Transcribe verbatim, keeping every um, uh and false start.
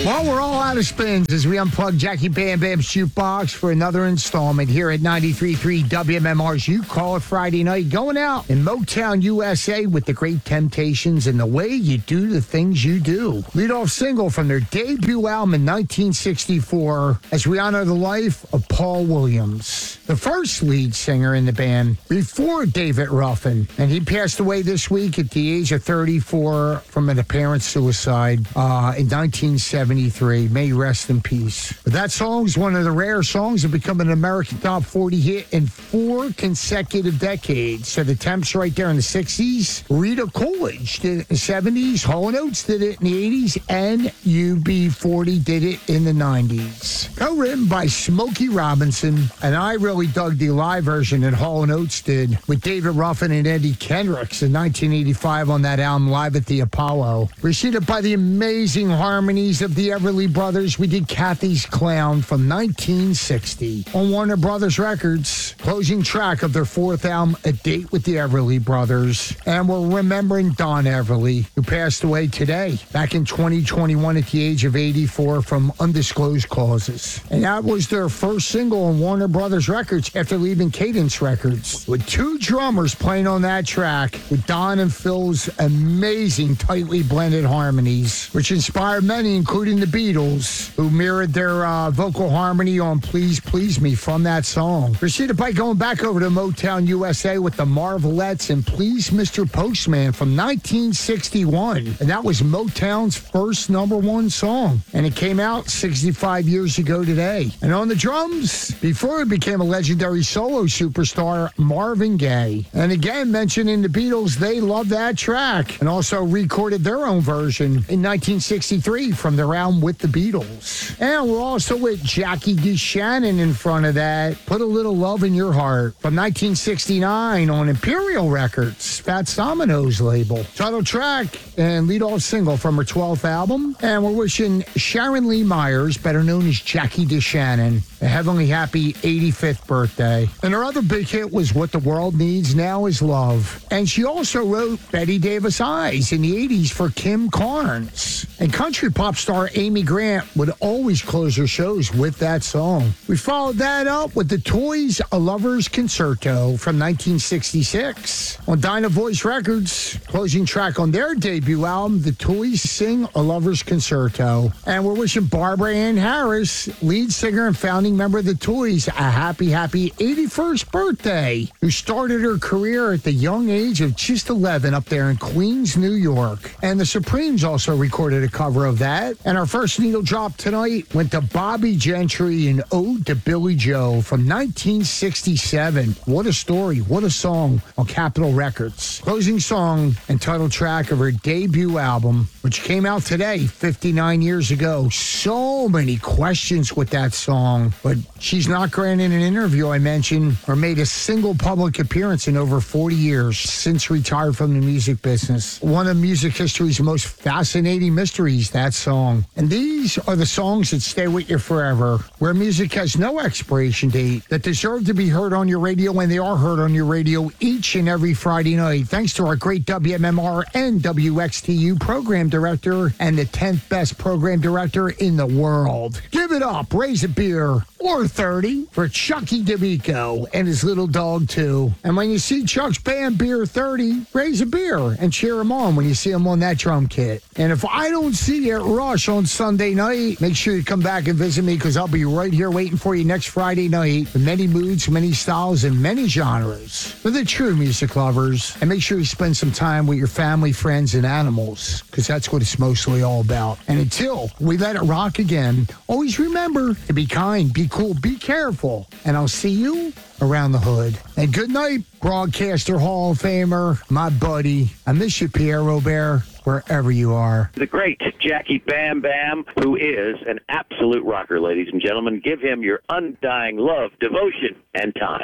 Well, we're all out of spins as we unplug Jackie Bam Bam's jukebox for another installment here at ninety-three point three W M M R's You Call It Friday Night, going out in Motown, U S A with the Great Temptations and The Way You Do the Things You Do. Lead-off single from their debut album in nineteen sixty-four as we honor the life of Paul Williams, the first lead singer in the band before David Ruffin. And he passed away this week at the age of thirty-four from an apparent suicide uh, in nineteen seventy-three. May he rest in peace. But that song's one of the rare songs that become an American Top forty hit in four consecutive decades. So the Temps right there in the sixties. Rita Coolidge did it in the seventies. Hall and Oates did it in the eighties. And U B forty did it in the nineties. Co-written by Smokey Robinson. And I really dug the live version that Hall and Oates did with David Ruffin and Eddie Kendricks in nineteen eighty-five on that album Live at the Apollo. Preceded by the amazing harmonies of the Everly Brothers, we did Kathy's Clown from nineteen sixty on Warner Brothers Records, closing track of their fourth album, A Date with the Everly Brothers. And we're remembering Don Everly, who passed away today, back in twenty twenty-one at the age of eighty-four from undisclosed causes. And that was their first single on Warner Brothers Records after leaving Cadence Records, with two drummers playing on that track, with Don and Phil's amazing tightly blended harmonies, which inspired many, including the Beatles, who mirrored their uh, vocal harmony on Please Please Me from that song. Preceded by going back over to Motown U S A with the Marvelettes and Please Mister Postman from nineteen sixty-one. And that was Motown's first number one song. And it came out sixty-five years ago today. And on the drums, before he became a legendary solo superstar, Marvin Gaye. And again, mentioning the Beatles, they loved that track and also recorded their own version in nineteen sixty-three from their album With the Beatles. And we're also with Jackie DeShannon in front of that. Put a Little Love in Your Heart from nineteen sixty-nine on Imperial Records, Fats Domino's label. Title track and lead-off single from her twelfth album. And we're wishing Sharon Lee Myers, better known as Jackie DeShannon, a heavenly happy eighty-fifth birthday. And her other big hit was What the World Needs Now Is Love. And she also wrote Betty Davis Eyes in the eighties for Kim Carnes. And country pop star Amy Grant would always close her shows with that song. We followed that up with the Toys, A Lover's Concerto from nineteen sixty-six on Dinah Voice Records, closing track on their debut album, The Toys Sing A Lover's Concerto. And we're wishing Barbara Ann Harris, lead singer and founding member of the Toys, a happy, happy eighty-first birthday, who started her career at the young age of just eleven up there in Queens, New York. And the Supremes also recorded a cover of that. And our first needle drop tonight went to Bobby Gentry and Ode to Billy Joe from nineteen sixty-seven. What a story, what a song on Capitol Records. Closing song and title track of her debut album, which came out today, fifty-nine years ago. So many questions with that song, but she's not granted an interview, I mentioned, or made a single public appearance in over forty years since retired from the music business. One of music history's most fascinating mysteries, that song. And these are the songs that stay with you forever, where music has no expiration date, that deserve to be heard on your radio when they are heard on your radio each and every Friday night. Thanks to our great W M M R and W X T U program director and the tenth best program director in the world. Give it up, raise a beer, or thirty, for Chucky D'Amico and his little dog, too. And when you see Chuck's band Beer thirty, raise a beer and cheer him on when you see him on that drum kit. And if I don't see you at Rush on Sunday night, make sure you come back and visit me, because I'll be right here waiting for you next Friday night with many moods, many styles, and many genres for the true music lovers. And make sure you spend some time with your family, friends, and animals, because that's what it's mostly all about. And until we let it rock again, always remember to be kind, be cool, be careful, and I'll see you around the hood. And good night, broadcaster Hall of Famer, my buddy. I miss you, Pierre Robert, wherever you are. The great Jackie Bam Bam, who is an absolute rocker, ladies and gentlemen. Give him your undying love, devotion, and time.